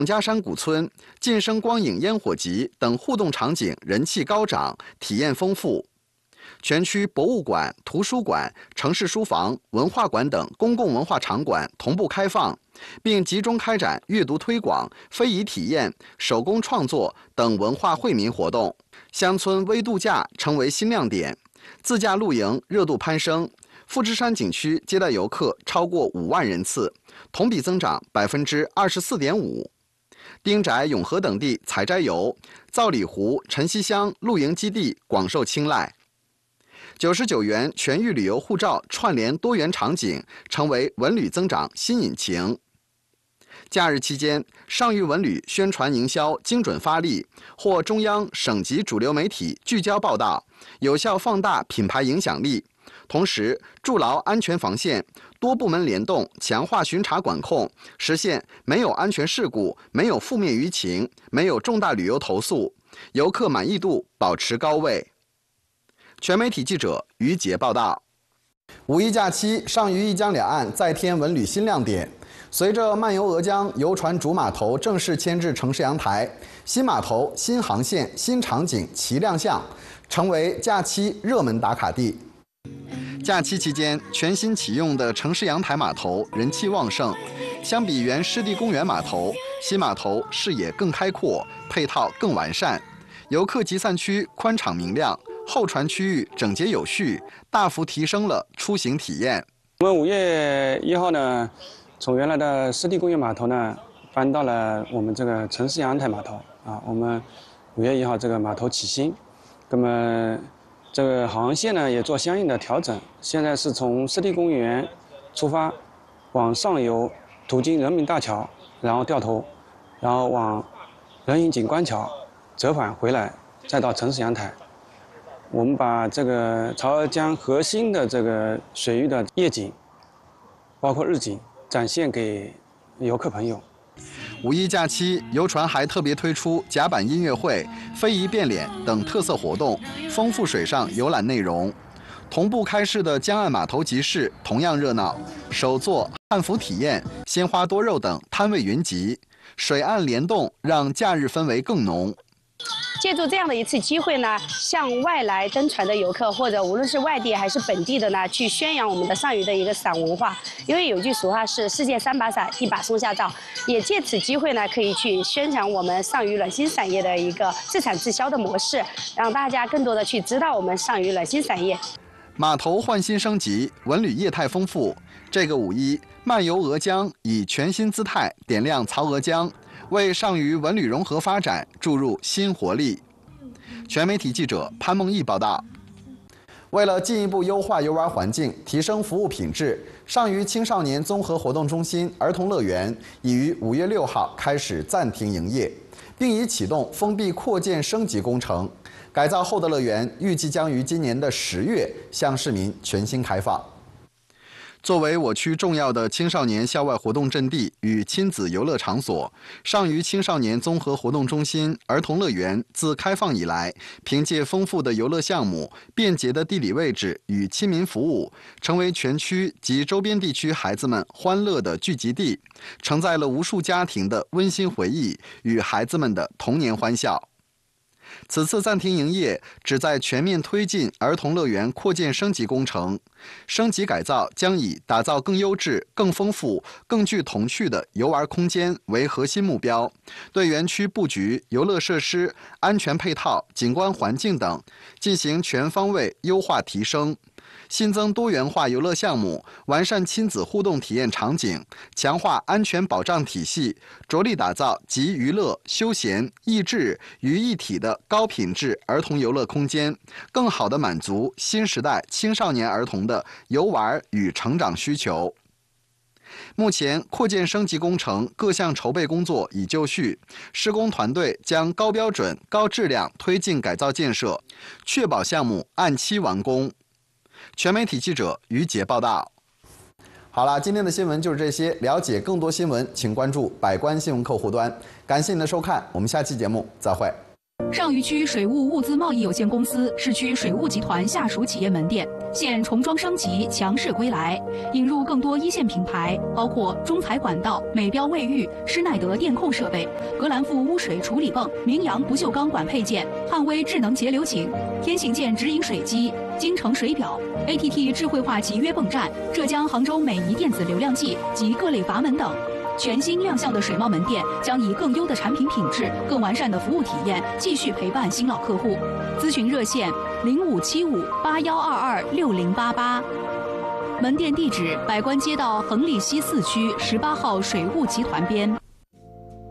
家山谷村晋升光影烟火集等互动场景人气高涨，体验丰富。全区博物馆、图书馆、城市书房、文化馆等公共文化场馆同步开放，并集中开展阅读推广、非遗体验、手工创作等文化惠民活动。乡村微度假成为新亮点，自驾露营热度攀升。富士山景区接待游客超过5万人次，同比增长24.5%。丁宅、永和等地采摘游、皂里湖、晨曦乡露营基地广受青睐。99元全域旅游护照串联多元场景，成为文旅增长新引擎。假日期间，上虞文旅宣传营销精准发力，获中央、省级主流媒体聚焦报道，有效放大品牌影响力。同时，筑牢安全防线，多部门联动，强化巡查管控，实现没有安全事故、没有负面舆情、没有重大旅游投诉，游客满意度保持高位。全媒体记者于杰报道。五一假期，上虞、一江两岸再添文旅新亮点。随着漫游鹅江游船主码头正式迁至城市阳台，新码头、新航线、新场景齐亮相，成为假期热门打卡地。假期期间，全新启用的城市阳台码头人气旺盛。相比原湿地公园码头，新码头视野更开阔，配套更完善，游客集散区宽敞明亮，候船区域整洁有序，大幅提升了出行体验。 我们5月1号呢，从原来的湿地公园码头呢，搬到了我们这个城市阳台码头啊。我们5月1号这个码头起新，那么这个航线呢也做相应的调整。现在是从湿地公园出发，往上游途经人民大桥，然后掉头，然后往人行景观桥折返回来，再到城市阳台。我们把这个潮鹅江核心的这个水域的夜景，包括日景，展现给游客朋友。 五一假期，游船还特别推出甲板音乐会、非遗变脸等特色活动，丰富水上游览内容。同步开市的江岸码头集市同样热闹，手作、汉服体验、鲜花多肉等摊位云集，水岸联动让假日氛围更浓。 借助这样的一次机会呢，向外来登船的游客，或者无论是外地还是本地的呢，去宣扬我们的上虞的一个伞文化。因为有句俗话是"世界3把伞，1把松下照"，也借此机会呢，可以去宣传我们上虞暖心伞业的一个自产自销的模式，让大家更多的去知道我们上虞暖心伞业。 码头换新升级，文旅业态丰富。这个五一，漫游鹅江以全新姿态点亮曹娥江，为上虞文旅融合发展注入新活力。全媒体记者潘梦毅报道。为了进一步优化游玩环境，提升服务品质，上虞青少年综合活动中心儿童乐园已于5月6号开始暂停营业，并已启动封闭扩建升级工程。改造后的乐园预计将于今年的10月向市民全新开放。作为我区重要的青少年校外活动阵地与亲子游乐场所，上虞青少年综合活动中心儿童乐园自开放以来，凭借丰富的游乐项目、便捷的地理位置与亲民服务，成为全区及周边地区孩子们欢乐的聚集地，承载了无数家庭的温馨回忆与孩子们的童年欢笑。此次暂停营业，旨在全面推进儿童乐园扩建升级工程。升级改造将以打造更优质、更丰富、更具童趣的游玩空间为核心目标，对园区布局、游乐设施、安全配套、景观环境等进行全方位优化提升。新增多元化游乐项目，完善亲子互动体验场景，强化安全保障体系，着力打造集娱乐、休闲、益智于一体的高品质儿童游乐空间，更好地满足新时代青少年儿童的游玩与成长需求。目前，扩建升级工程各项筹备工作已就绪，施工团队将高标准、高质量推进改造建设，确保项目按期完工。全媒体记者于杰报道。好了，今天的新闻就是这些。了解更多新闻，请关注百官新闻客户端。感谢您的收看，我们下期节目再会。 上虞区水务物资贸易有限公司市区水务集团下属企业门店。 现重装升级，强势归来，引入更多一线品牌，包括中材管道、美标卫浴、施耐德电控设备、格兰富污水处理泵、明阳不锈钢管配件、汉威智能节流井、天信件直饮水机、京城水表、ATT 智慧化集约泵站、浙江杭州美仪电子流量计及各类阀门等。全新亮相的水贸门店将以更优的产品品质、更完善的服务体验，继续陪伴新老客户。咨询热线：057581226088。门店地址：百官街道恒利西4区18号水务集团边。